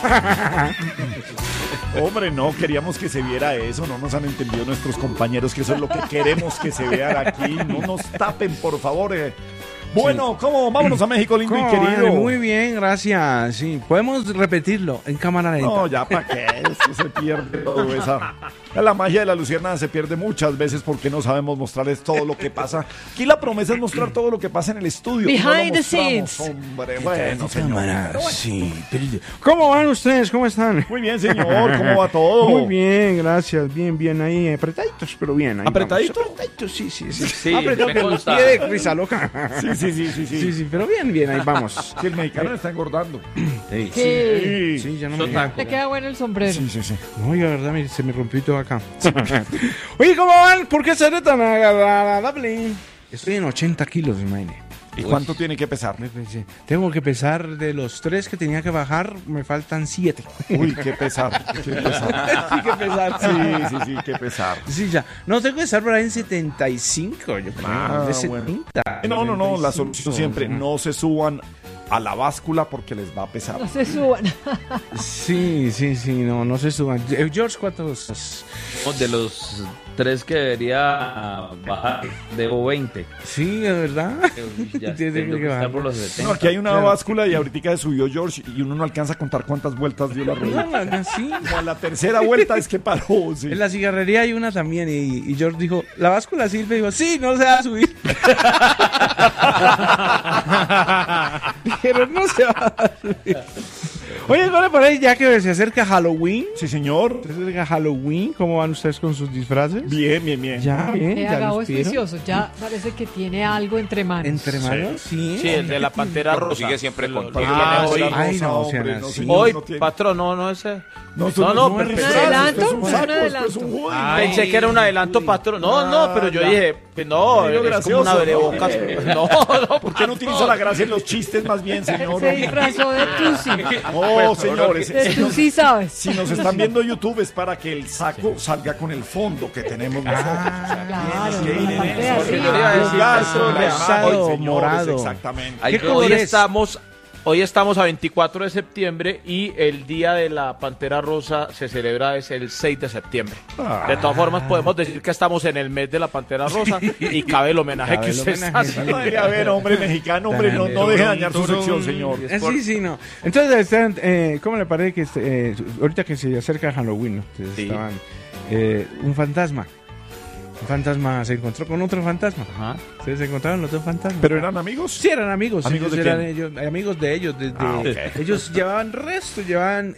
Hombre, no, queríamos que se viera eso, no nos han entendido nuestros compañeros que eso es lo que queremos que se vea aquí, no nos tapen, por favor. Bueno, ¿cómo? Vámonos a México, lindo y querido. Muy bien, gracias. Sí, podemos repetirlo en cámara lenta. No, ya para qué, eso se pierde todo esa. La magia de la luciérnaga se pierde muchas veces porque no sabemos mostrarles todo lo que pasa. Aquí la promesa es mostrar todo lo que pasa en el estudio. Behind the scenes. Hombre, bueno, señor. Sí. ¿Cómo van ustedes? ¿Cómo están? Muy bien, señor. ¿Cómo va todo? Muy bien, gracias. Bien, ahí apretaditos, pero bien. Ahí ¿Apretadito? vamos. Apretaditos, sí. Sí, Apretado me de los consta. pies de risa loca. Sí, Pero bien, ahí vamos. que el mexicano está engordando. Sí, ya no me Sotaco. Te queda bueno el sombrero. Sí. Oye, la verdad, se me rompió todo acá. Oye, ¿cómo van? ¿Por qué seré tan agradable? Estoy en 80 kilos, imagínate. ¿Y cuánto tiene que pesar? Tengo que pesar de los 3 que tenía que bajar, me faltan 7. Uy, qué pesar, qué pesar. Sí, que pesar. Sí, qué pesar. Sí, ya. No, tengo que estar por ahí en 75, yo creo. De 70. No, la solución siempre, no se suban a la báscula porque les va a pesar. No se suban. Sí, no se suban. George, ¿cuántos? De los 3 que debería bajar, debo 20. Sí, de verdad. Ya Tiene tengo que que estar bajar. por los 70. No, aquí hay una báscula y ahorita se subió George y uno no alcanza a contar cuántas vueltas dio la rueda. Sí. Como a la tercera vuelta es que paró. Sí. En la cigarrería hay una también y George dijo, ¿la báscula sirve? Y dijo, sí, no se va a subir. Dijeron, no se va a subir. Oye, ¿cómo le parece ya que se acerca Halloween? Sí, señor. Se acerca Halloween, ¿cómo van ustedes con sus disfraces? Bien. Ya, bien, ya Gabo los es vieron. juicioso. Ya parece que tiene algo entre manos. ¿Entre manos? Sí. Sí, el de la Pantera Rosa. Sigue siempre con Ah, hoy. Ay, no, hombre, sean así. señor, Hoy, no tiene- patrón, no ese. No, No, pero pero ¿un adelanto? esto es un ¿Un saco, esto adelanto? es un hoodie. Pensé que era un adelanto, patrón. No, pero yo dije, pues no, Medio es como gracioso, una abrebocas. No, ¿Por qué no utiliza la gracia en los chistes más bien, señor? Se disfrazó de Tusi. No, señores. De Tusi, ¿sabes? Si nos están viendo YouTube es para que el saco salga con el fondo que tenemos nosotros. Claro, que ir la en parte de eso, arriba. iba a decir, jugar con la rosado, imagen, señores, morado. Exactamente. Ay, ¿Qué color es? Hoy estamos a 24 de septiembre y el día de la Pantera Rosa se celebra es el 6 de septiembre. De todas formas podemos decir que estamos en el mes de la Pantera Rosa y cabe el homenaje Cabe que el usted homenaje, está sí. haciendo. No debería haber, hombre mexicano, hombre, no deje dañar su sección, señor. Sí, no. Entonces, ¿cómo le parece que ahorita que se acerca Halloween, ¿no? Ustedes Sí. estaban, un fantasma se encontró con otro fantasma. Ajá. Ustedes se encontraron los dos fantasmas. ¿Pero eran amigos? Sí, eran amigos. ¿Amigos ellos de eran quién? amigos de ellos. Ok. Ellos llevaban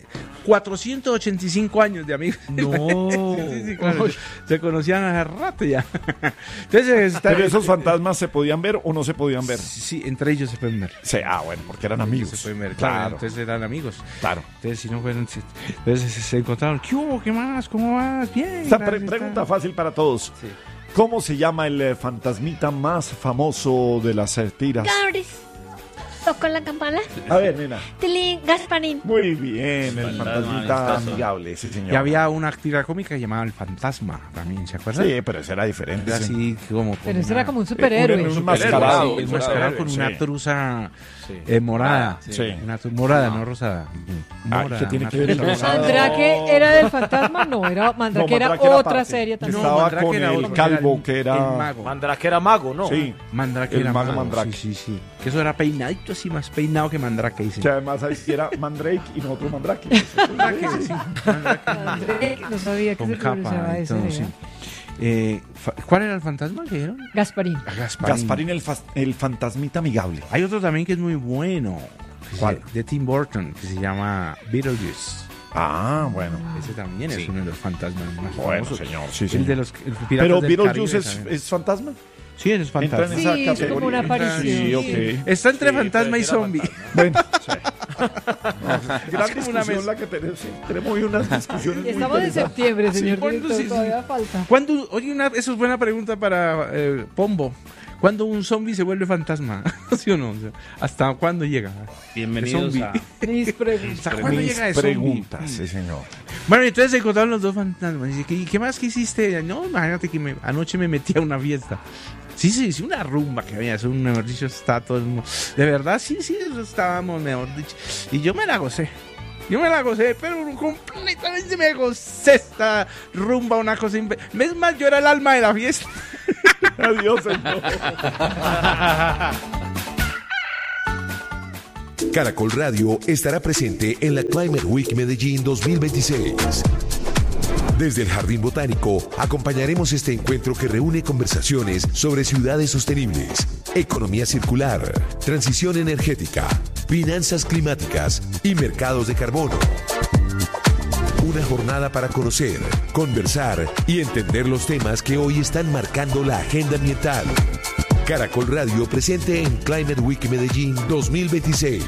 485 años de amigos. No. Sí, claro. Se conocían hace rato ya. Entonces, ¿Pero esos fantasmas se podían ver o no se podían ver? Sí, entre ellos se pueden ver. Sí, bueno, porque eran Se amigos. pueden ver, claro. Claro, Entonces eran amigos. claro. Entonces, si no fueron. Entonces se encontraron. ¿Qué hubo? ¿Qué más? ¿Cómo vas? Bien. Esta gracias, pregunta está. fácil para todos. ¿Cómo se llama el fantasmita más famoso de las tiras? Cabris. Tocó la campana. A ver, nena. Tilín, Gasparín. Muy bien, el fantasmita amigable, sí, señor. Y había una tira cómica llamada El Fantasma también, ¿se acuerdan? Sí, pero ese era diferente. Era sí. así como. Pero ese era como un superhéroe. Un mascarado. El mascarado con una Sí. truza morada. Sí. Una morada, no rosada. Ah, ¿qué tiene una que ver el truza rosado? Mandrake era del fantasma, no, Mandrake era Mandrake era otra parte. serie también. Estaba Mandrake con era el otro, calvo, el- que era- El mago. Mandrake era mago, ¿no? Sí. Mandrake El era mago mago. Mandrake. Sí. Que eso era peinadito así, más peinado que Mandrake, dice. Que además ahí era Mandrake y nosotros Mandrake. Mandrake, sí. Mandrake, no sabía que Con se pronunciaba capa y ese. todo, sí. ¿verdad? ¿Cuál era el fantasma que dijeron? Gasparín. Gasparín el fantasmita amigable. Hay otro también que es muy bueno. ¿Cuál? De Tim Burton, que se llama Beetlejuice. Ah, bueno. Ese también es Sí. uno de los fantasmas más Bueno, famosos. señor, sí, El señor. de los piratas Pero del Beetlejuice Caribe también. es fantasma. Sí, es Entra fantasma. en esa Sí, es como una categoría. aparición. Sí, ok. Está entre Sí, fantasma pero y sí era zombie. Bueno, gran como una discusión mesa. la que tenemos. Sí, tenemos hoy unas discusiones muy Estamos en interesantes. septiembre, señor ¿cuándo director, sí, sí? todavía falta. ¿Cuándo, oye, eso es buena pregunta para Pombo. ¿Cuándo un zombie se vuelve fantasma? ¿Sí o no? O sea, ¿hasta cuándo llega? Bienvenidos El a... Mis preguntas. ¿Hasta cuándo Mis llega el zombie? preguntas, sí, señor. Bueno, entonces se encontraron los dos fantasmas. Dice, ¿qué más que hiciste? No, imagínate que anoche me metí a una fiesta. Sí, una rumba que había, eso, mejor dicho, está todo el mundo. De verdad, sí, eso estábamos, mejor dicho. Y yo me la gocé. Yo me la gocé, pero completamente me gocé esta rumba, una cosa... Es más, yo era el alma de la fiesta. Adiós, señor. Caracol Radio estará presente en la Climate Week Medellín 2026. Desde el Jardín Botánico acompañaremos este encuentro que reúne conversaciones sobre ciudades sostenibles, economía circular, transición energética, finanzas climáticas y mercados de carbono. Una jornada para conocer, conversar y entender los temas que hoy están marcando la agenda ambiental. Caracol Radio presente en Climate Week Medellín 2026.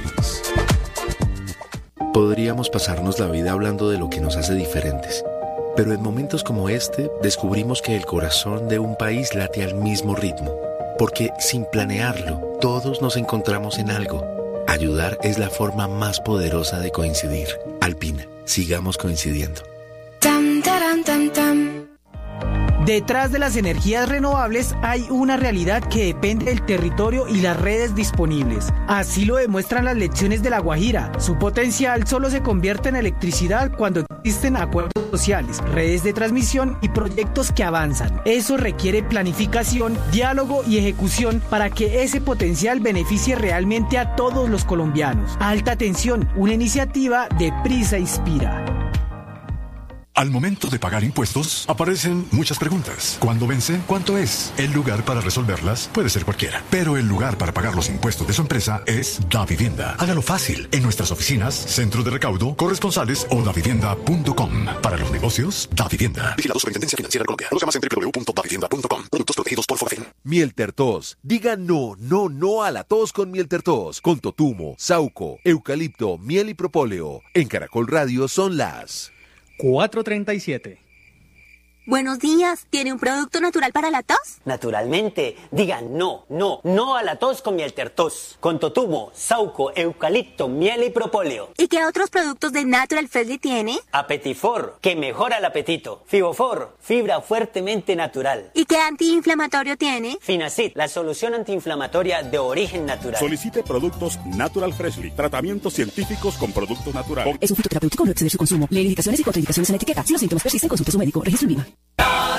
Podríamos pasarnos la vida hablando de lo que nos hace diferentes. Pero en momentos como este, descubrimos que el corazón de un país late al mismo ritmo. Porque sin planearlo, todos nos encontramos en algo. Ayudar es la forma más poderosa de coincidir. Alpina, sigamos coincidiendo. Tam, taram, tam, tam. Detrás de las energías renovables hay una realidad que depende del territorio y las redes disponibles. Así lo demuestran las lecciones de La Guajira. Su potencial solo se convierte en electricidad cuando existen acuerdos sociales, redes de transmisión y proyectos que avanzan. Eso requiere planificación, diálogo y ejecución para que ese potencial beneficie realmente a todos los colombianos. Alta Tensión, una iniciativa de Prisa Inspira. Al momento de pagar impuestos, aparecen muchas preguntas. ¿Cuándo vence? ¿Cuánto es? El lugar para resolverlas puede ser cualquiera, pero el lugar para pagar los impuestos de su empresa es Davivienda. Hágalo fácil en nuestras oficinas, centro de recaudo, corresponsales o davivienda.com. Para los negocios, Davivienda. Vigilado Superintendencia Financiera de Colombia. Conozca más en www.davivienda.com. Productos protegidos por Fonafen. Miel Tertos. Diga no a la tos con Miel Tertos. Con totumo, sauco, eucalipto, miel y propóleo. En Caracol Radio son las 4:37. Buenos días, ¿tiene un producto natural para la tos? Naturalmente, digan no a la tos con Miel Tertos, con totumo, sauco, eucalipto, miel y propóleo. ¿Y qué otros productos de Natural Freshly tiene? Apetifor, que mejora el apetito. Fibofor, fibra fuertemente natural. ¿Y qué antiinflamatorio tiene? Finacid, la solución antiinflamatoria de origen natural. Solicite productos Natural Freshly, tratamientos científicos con productos naturales. Es un fitoterapéutico, no exceder su consumo. Lee indicaciones y contraindicaciones en la etiqueta. Si los síntomas persisten, consulte a su médico. Registro en Viva.